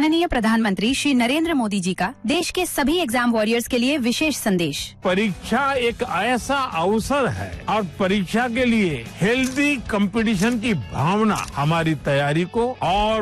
माननीय प्रधानमंत्री श्री नरेंद्र मोदी जी का देश के सभी एग्जाम वॉरियर्स के लिए विशेष संदेश। परीक्षा एक ऐसा अवसर है और परीक्षा के लिए हेल्दी कंपटीशन की भावना हमारी तैयारी को और